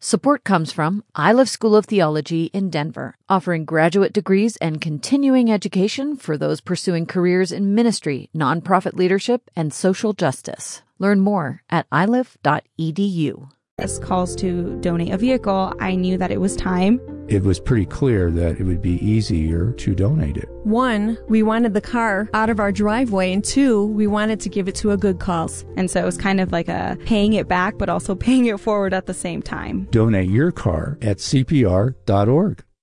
Support comes from Iliff School of Theology in Denver, offering graduate degrees and continuing education for those pursuing careers in ministry, nonprofit leadership, and social justice. Learn more at iliff.edu. As calls to donate a vehicle, I knew that it was time. It was pretty clear that it would be easier to donate it. 1, we wanted the car out of our driveway, and 2, we wanted to give it to a good cause. And so it was kind of like a paying it back, but also paying it forward at the same time. Donate your car at CPR.org.